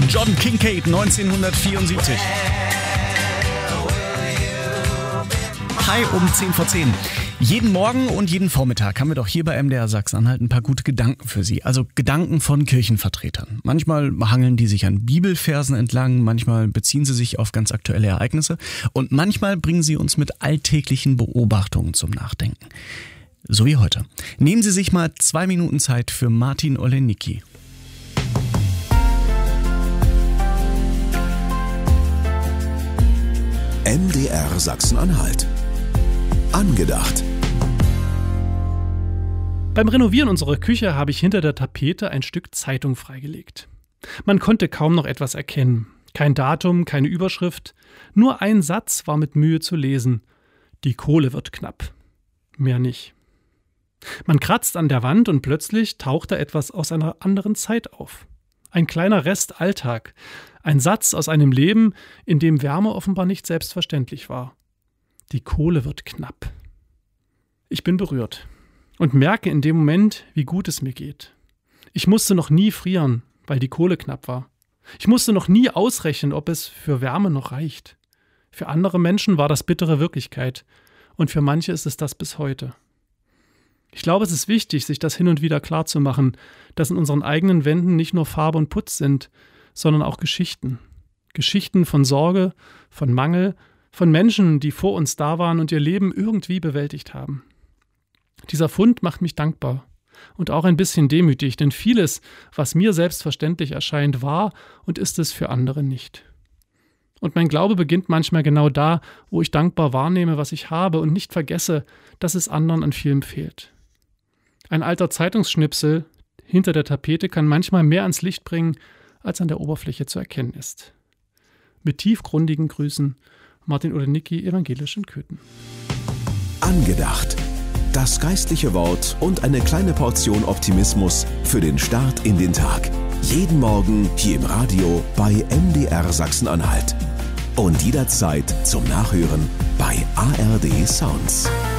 John Kincaid, 1974. Hi um 10 vor 10. Jeden Morgen und jeden Vormittag haben wir doch hier bei MDR Sachsen-Anhalt ein paar gute Gedanken für Sie. Also Gedanken von Kirchenvertretern. Manchmal hangeln die sich an Bibelversen entlang, manchmal beziehen sie sich auf ganz aktuelle Ereignisse und manchmal bringen sie uns mit alltäglichen Beobachtungen zum Nachdenken. So wie heute. Nehmen Sie sich mal 2 Minuten Zeit für Martin Olenicki. MDR Sachsen-Anhalt. Angedacht. Beim Renovieren unserer Küche habe ich hinter der Tapete ein Stück Zeitung freigelegt. Man konnte kaum noch etwas erkennen. Kein Datum, keine Überschrift. Nur ein Satz war mit Mühe zu lesen. Die Kohle wird knapp. Mehr nicht. Man kratzt an der Wand und plötzlich taucht da etwas aus einer anderen Zeit auf. Ein kleiner Rest Alltag. Ein Satz aus einem Leben, in dem Wärme offenbar nicht selbstverständlich war. Die Kohle wird knapp. Ich bin berührt und merke in dem Moment, wie gut es mir geht. Ich musste noch nie frieren, weil die Kohle knapp war. Ich musste noch nie ausrechnen, ob es für Wärme noch reicht. Für andere Menschen war das bittere Wirklichkeit und für manche ist es das bis heute. Ich glaube, es ist wichtig, sich das hin und wieder klarzumachen, dass in unseren eigenen Wänden nicht nur Farbe und Putz sind, sondern auch Geschichten. Geschichten von Sorge, von Mangel, von Menschen, die vor uns da waren und ihr Leben irgendwie bewältigt haben. Dieser Fund macht mich dankbar und auch ein bisschen demütig, denn vieles, was mir selbstverständlich erscheint, war und ist es für andere nicht. Und mein Glaube beginnt manchmal genau da, wo ich dankbar wahrnehme, was ich habe und nicht vergesse, dass es anderen an vielem fehlt. Ein alter Zeitungsschnipsel hinter der Tapete kann manchmal mehr ans Licht bringen, als an der Oberfläche zu erkennen ist. Mit tiefgründigen Grüßen, Martin Olenicki, evangelisch in Köthen. Angedacht. Das geistliche Wort und eine kleine Portion Optimismus für den Start in den Tag. Jeden Morgen hier im Radio bei MDR Sachsen-Anhalt. Und jederzeit zum Nachhören bei ARD Sounds.